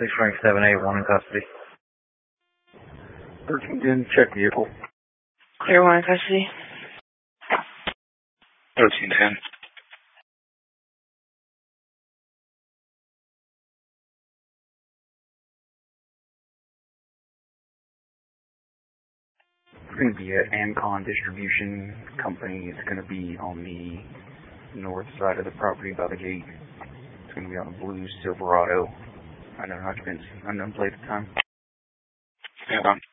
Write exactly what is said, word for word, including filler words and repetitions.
six rank seven eight, one in custody. thirteen ten, check vehicle. Clear, one in custody. thirteen ten. It's going to be an Ancon distribution company. It's going to be on the north side of the property by the gate. It's going to be on a blue Silverado. Unknown occupants, unknown plate at the time. Stand on.